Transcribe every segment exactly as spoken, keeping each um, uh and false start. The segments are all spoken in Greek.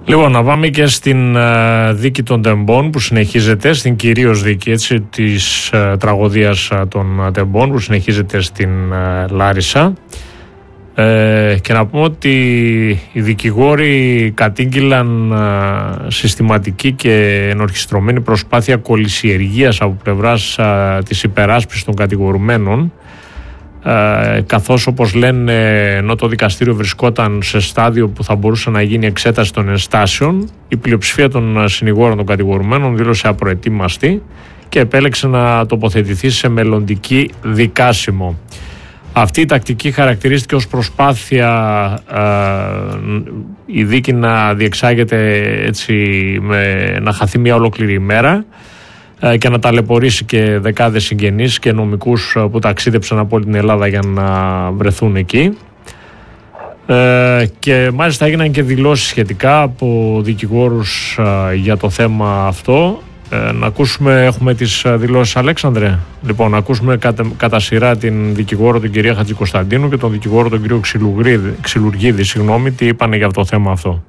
Λοιπόν, να πάμε και στην uh, δίκη των τεμπών που συνεχίζεται, στην κυρίως δίκη έτσι, της uh, τραγωδίας uh, των uh, τεμπών που συνεχίζεται στην uh, Λάρισα. Ε, και να πούμε ότι οι δικηγόροι κατήγγειλαν uh, συστηματική και ενορχιστρωμένη προσπάθεια κολυσιεργίας από πλευράς uh, της υπεράσπισης των κατηγορουμένων, Uh, καθώς όπως λένε, ενώ το δικαστήριο βρισκόταν σε στάδιο που θα μπορούσε να γίνει εξέταση των ενστάσεων, η πλειοψηφία των συνηγόρων των κατηγορουμένων δήλωσε απροετοίμαστη και επέλεξε να τοποθετηθεί σε μελλοντική δικάσιμο. Αυτή η τακτική χαρακτηρίστηκε ως προσπάθεια uh, η δίκη να διεξάγεται έτσι, με, να χαθεί μια ολόκληρη ημέρα και να ταλαιπωρήσει και δεκάδες συγγενείς και νομικούς που ταξίδεψαν από όλη την Ελλάδα για να βρεθούν εκεί. Ε, και μάλιστα έγιναν και δηλώσεις σχετικά από δικηγόρους ε, για το θέμα αυτό. Ε, να ακούσουμε, έχουμε τις δηλώσεις, Αλέξανδρε. Λοιπόν, να ακούσουμε κατα, κατά σειρά την δικηγόρο την κυρία Χατζικοσταντίνου και τον δικηγόρο τον κύριο Ξυλουργίδη, συγγνώμη, τι είπανε για το θέμα αυτό.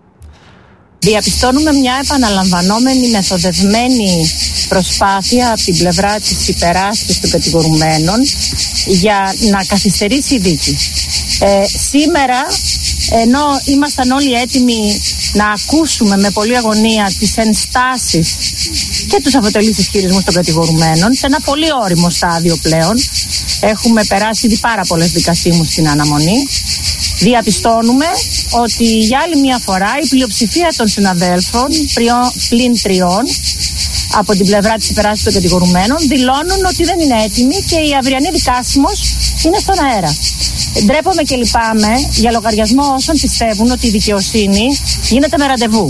Διαπιστώνουμε μια επαναλαμβανόμενη μεθοδευμένη προσπάθεια από την πλευρά της υπεράσπισης των κατηγορουμένων για να καθυστερήσει η δίκη. Ε, σήμερα, ενώ ήμασταν όλοι έτοιμοι να ακούσουμε με πολλή αγωνία τις ενστάσεις και τους αφετελείς ισχυρισμούς των κατηγορουμένων, σε ένα πολύ ώριμο στάδιο πλέον, έχουμε περάσει ήδη πάρα πολλές δικασίμους στην αναμονή, διαπιστώνουμε ότι για άλλη μια φορά η πλειοψηφία των συναδέλφων, πλην τριών, από την πλευρά της υπεράσπισης των κατηγορουμένων, δηλώνουν ότι δεν είναι έτοιμοι και η αυριανή δικάσιμος είναι στον αέρα. Ντρέπομαι και λυπάμαι για λογαριασμό όσων πιστεύουν ότι η δικαιοσύνη γίνεται με ραντεβού.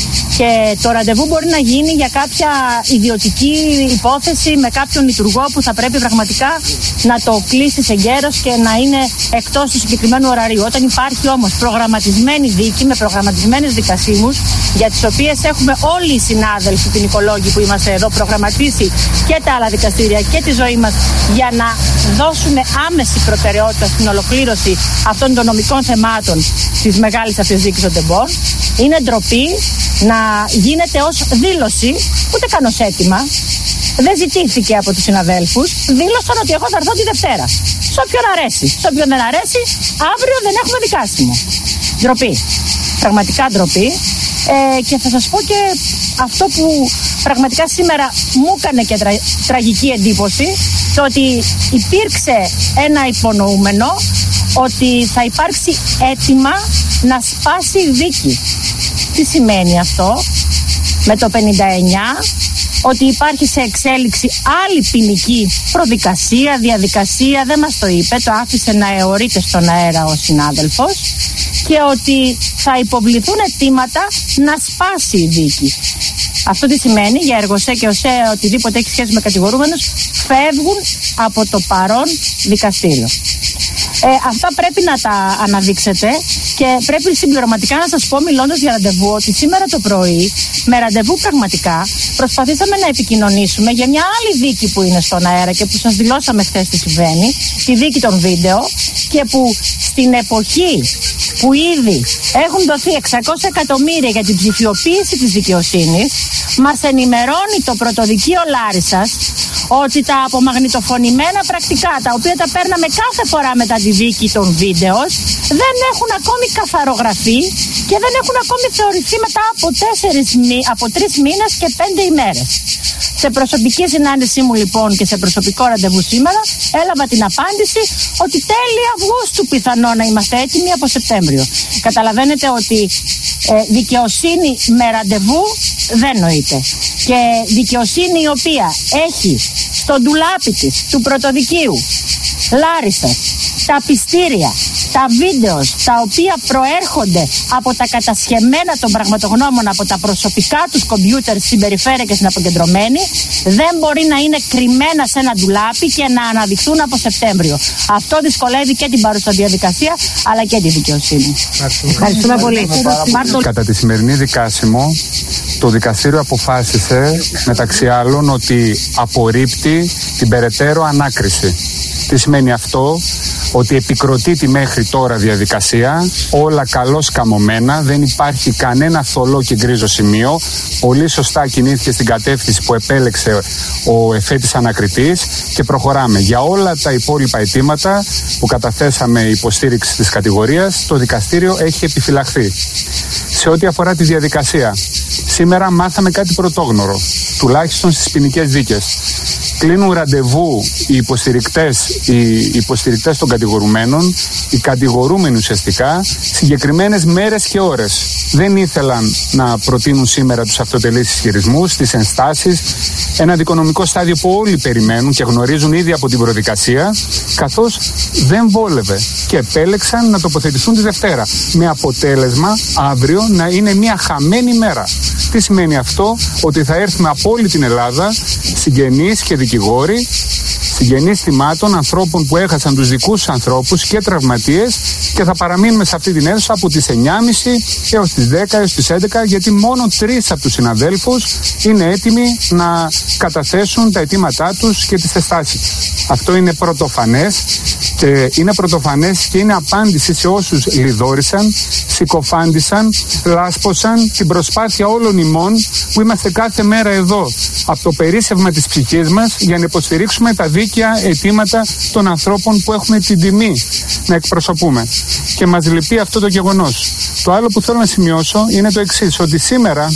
Και το ραντεβού μπορεί να γίνει για κάποια ιδιωτική υπόθεση με κάποιον λειτουργό που θα πρέπει πραγματικά να το κλείσει εγκαίρως και να είναι εκτός του συγκεκριμένου ωραρίου. Όταν υπάρχει όμως προγραμματισμένη δίκη με προγραμματισμένες δικασίμους, για τις οποίες έχουμε όλοι οι συνάδελφοι ποινικολόγοι που είμαστε εδώ προγραμματίσει και τα άλλα δικαστήρια και τη ζωή μας για να δώσουμε άμεση προτεραιότητα στην ολοκλήρωση αυτών των νομικών θεμάτων της μεγάλης αυτής δίκης των τεμπών, είναι ντροπή να γίνεται ως δήλωση, ούτε καν ως αίτημα. Δεν ζητήθηκε από τους συναδέλφους, δήλωσαν ότι εγώ θα έρθω τη Δευτέρα. Σε όποιον αρέσει. Σε όποιον δεν αρέσει, αύριο δεν έχουμε δικάσιμο. Ντροπή. Πραγματικά ντροπή. Ε, και θα σας πω και αυτό που πραγματικά σήμερα μου έκανε και τρα, τραγική εντύπωση, το ότι υπήρξε ένα υπονοούμενο ότι θα υπάρξει αίτημα να σπάσει η δίκη. Τι σημαίνει αυτό? Με το πενήντα εννιά ότι υπάρχει σε εξέλιξη άλλη ποινική προδικασία, διαδικασία, δεν μας το είπε, το άφησε να αιωρείται στον αέρα ο συνάδελφος, και ότι θα υποβληθούν αιτήματα να σπάσει η δίκη. Αυτό τι σημαίνει? Για εργοσέ και οσέ, οτιδήποτε έχει σχέση με κατηγορούμενους, φεύγουν από το παρόν δικαστήριο. Ε, αυτά πρέπει να τα αναδείξετε και πρέπει συμπληρωματικά να σας πω, μιλώντας για ραντεβού, ότι σήμερα το πρωί με ραντεβού πραγματικά προσπαθήσαμε να επικοινωνήσουμε για μια άλλη δίκη που είναι στον αέρα και που σας δηλώσαμε χθες τι συμβαίνει, τη δίκη των βίντεο, και που στην εποχή που ήδη έχουν δοθεί εξακόσια εκατομμύρια για την ψηφιοποίηση της δικαιοσύνης, μας ενημερώνει το πρωτοδικείο Λάρισσας ότι τα απομαγνητοφωνημένα πρακτικά, τα οποία τα παίρναμε κάθε φορά μετά τη δίκη των βίντεο, δεν έχουν ακόμη καθαρογραφεί και δεν έχουν ακόμη θεωρηθεί μετά από, τέσσερις, από τρεις μήνες και πέντε ημέρες. Σε προσωπική συνάντησή μου λοιπόν και σε προσωπικό ραντεβού σήμερα έλαβα την απάντηση ότι τέλη Αυγούστου πιθανό να είμαστε έτοιμοι από Σεπτέμβριο. Καταλαβαίνετε ότι ε, δικαιοσύνη με ραντεβού δεν νοείται. Και δικαιοσύνη η οποία έχει στο ντουλάπι της του πρωτοδικείου Λάρισσας τα πιστήρια, τα βίντεο τα οποία προέρχονται από τα κατασχεμένα των πραγματογνώμων από τα προσωπικά τους κομπιούτερ συμπεριφέρε και στην αποκεντρωμένη, δεν μπορεί να είναι κρυμμένα σε ένα ντουλάπι και να αναδειχθούν από Σεπτέμβριο. Αυτό δυσκολεύει και την παρούσα διαδικασία αλλά και τη δικαιοσύνη. Ευχαριστούμε πολύ. Κατά τη σημερινή δικάσιμο, το δικαστήριο αποφάσισε μεταξύ άλλων ότι απορρίπτει την περαιτέρω ανάκριση. Τι σημαίνει αυτό? Ότι επικροτεί τη μέχρι τώρα διαδικασία, όλα καλώς καμωμένα, δεν υπάρχει κανένα θολό και γκρίζο σημείο. Πολύ σωστά κινήθηκε στην κατεύθυνση που επέλεξε ο εφέτης ανακριτής και προχωράμε. Για όλα τα υπόλοιπα αιτήματα που καταθέσαμε υποστήριξη της κατηγορίας, το δικαστήριο έχει επιφυλαχθεί. Σε ό,τι αφορά τη διαδικασία, σήμερα μάθαμε κάτι πρωτόγνωρο, τουλάχιστον στις ποινικές δίκες. Κλείνουν ραντεβού οι υποστηρικτές, οι υποστηρικτές των κατηγορουμένων, οι κατηγορούμενοι ουσιαστικά, συγκεκριμένες μέρες και ώρες. Δεν ήθελαν να προτείνουν σήμερα τους αυτοτελείς ισχυρισμούς, τις ενστάσεις, ένα δικονομικό στάδιο που όλοι περιμένουν και γνωρίζουν ήδη από την προδικασία, καθώς δεν βόλευε και επέλεξαν να τοποθετηθούν τη Δευτέρα, με αποτέλεσμα αύριο να είναι μια χαμένη μέρα. Τι σημαίνει αυτό? Ότι θα έρθουμε από όλη την Ελλάδα, συγγενείς και δικηγόροι, συγγενείς θυμάτων, ανθρώπων που έχασαν τους δικούς τους ανθρώπους και τραυματίες, και θα παραμείνουμε σε αυτή την αίθουσα από τις εννιά και μισή έως τις δέκα έως τις έντεκα, γιατί μόνο τρεις από τους συναδέλφους είναι έτοιμοι να καταθέσουν τα αιτήματά τους και τις ενστάσεις. Αυτό είναι πρωτοφανές και είναι πρωτοφανές και είναι απάντηση σε όσους λιδόρισαν, συκοφάντησαν, λάσπωσαν την προσπάθεια όλων ημών που είμαστε κάθε μέρα εδώ από το περίσσευμα της ψυχής μας για να υποστηρίξουμε τα δίκαια αιτήματα των ανθρώπων που έχουμε την τιμή να εκπροσωπούμε. Και μας λυπεί αυτό το γεγονός. Το άλλο που θέλω να σημειώσω είναι το εξής, ότι σήμερα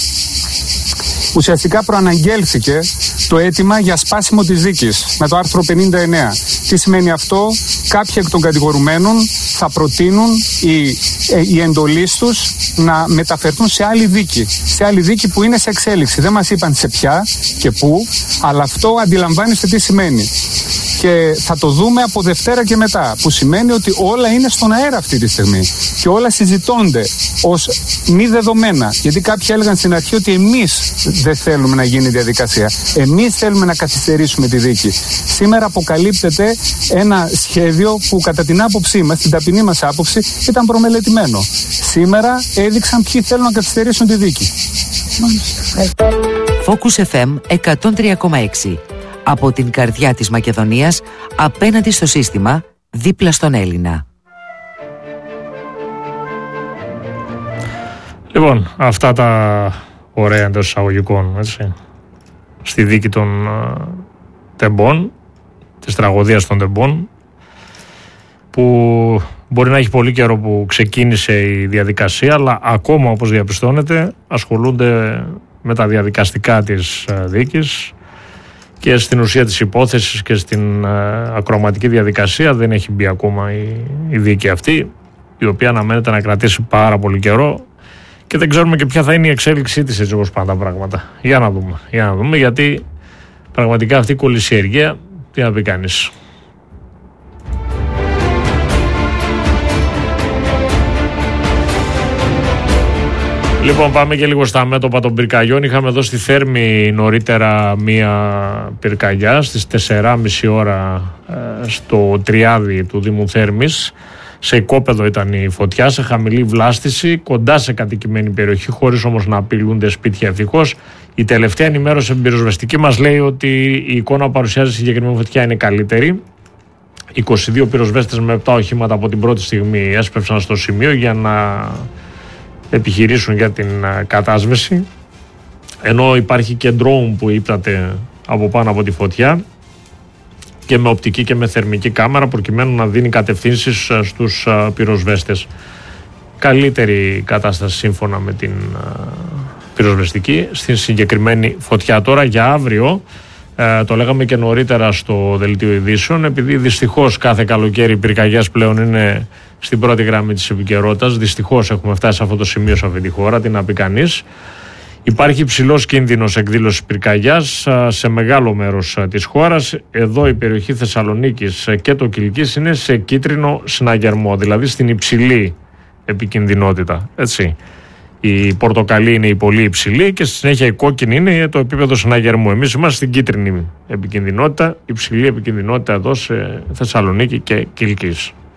ουσιαστικά προαναγγέλθηκε το αίτημα για σπάσιμο της δίκης με το άρθρο πενήντα εννέα. Τι σημαίνει αυτό? Κάποιοι εκ των κατηγορουμένων θα προτείνουν οι, οι εντολείς τους να μεταφερθούν σε άλλη δίκη. Σε άλλη δίκη που είναι σε εξέλιξη. Δεν μας είπαν σε ποια και πού, αλλά αυτό αντιλαμβάνεστε τι σημαίνει. Και θα το δούμε από Δευτέρα και μετά, που σημαίνει ότι όλα είναι στον αέρα αυτή τη στιγμή και όλα συζητώνται ως μη δεδομένα, γιατί κάποιοι έλεγαν στην αρχή ότι εμείς δεν θέλουμε να γίνει διαδικασία, εμείς θέλουμε να καθυστερήσουμε τη δίκη. Σήμερα αποκαλύπτεται ένα σχέδιο που κατά την άποψή μας, την ταπεινή μας άποψη, ήταν προμελετημένο. Σήμερα έδειξαν ποιοι θέλουν να καθυστερήσουν τη δίκη. Focus εφ εμ εκατόν τρία κόμμα έξι. Από την καρδιά της Μακεδονίας, απέναντι στο σύστημα, δίπλα στον Έλληνα. Λοιπόν, αυτά τα ωραία εντός εισαγωγικών, έτσι, στη δίκη των uh, τεμπών, της τραγωδίας των τεμπών, που μπορεί να έχει πολύ καιρό που ξεκίνησε η διαδικασία, αλλά ακόμα, όπως διαπιστώνετε, ασχολούνται με τα διαδικαστικά της uh, δίκης, και στην ουσία της υπόθεσης και στην uh, ακροαματική διαδικασία δεν έχει μπει ακόμα η, η δίκη αυτή, η οποία αναμένεται να κρατήσει πάρα πολύ καιρό και δεν ξέρουμε και ποια θα είναι η εξέλιξή της, έτσι όπως πάνε τα πράγματα. Για να δούμε, για να δούμε, γιατί πραγματικά αυτή η κολυσιεργία, τι να πει κανείς. Λοιπόν, πάμε και λίγο στα μέτωπα των πυρκαγιών. Είχαμε εδώ στη Θέρμη νωρίτερα μία πυρκαγιά στις τέσσερις και μισή ώρα στο Τριάδι του Δήμου Θέρμης. Σε οικόπεδο ήταν η φωτιά, σε χαμηλή βλάστηση, κοντά σε κατοικημένη περιοχή, χωρίς όμως να απειλούνται σπίτια, ευτυχώς. Η τελευταία ενημέρωση πυροσβεστική μας λέει ότι η εικόνα που παρουσιάζει συγκεκριμένη φωτιά είναι καλύτερη. είκοσι δύο πυροσβέστες με επτά οχήματα από την πρώτη στιγμή έσπευσαν στο σημείο για να επιχειρήσουν για την κατάσβεση, ενώ υπάρχει και ντρόουν που ύπταται από πάνω από τη φωτιά και με οπτική και με θερμική κάμερα, προκειμένου να δίνει κατευθύνσεις στους πυροσβέστες. Καλύτερη κατάσταση σύμφωνα με την πυροσβεστική στην συγκεκριμένη φωτιά. Τώρα για αύριο, ε, το λέγαμε και νωρίτερα στο δελτίο ειδήσεων, επειδή δυστυχώς κάθε καλοκαίρι οι πυρκαγιές πλέον είναι στην πρώτη γραμμή της επικαιρότητας, δυστυχώς έχουμε φτάσει σε αυτό το σημείο σε αυτή τη χώρα, τι να πει κανείς. Υπάρχει υψηλός κίνδυνος εκδήλωσης πυρκαγιάς σε μεγάλο μέρος της χώρας. Εδώ η περιοχή Θεσσαλονίκης και το Κιλκής είναι σε κίτρινο συναγερμό, δηλαδή στην υψηλή επικινδυνότητα. Έτσι. Η πορτοκαλί είναι η πολύ υψηλή και στη συνέχεια η κόκκινη είναι το επίπεδο συναγερμού. Εμείς είμαστε στην κίτρινη επικινδυνότητα, υψηλή επικινδυνότητα εδώ σε Θεσσαλονίκη και Κιλκής.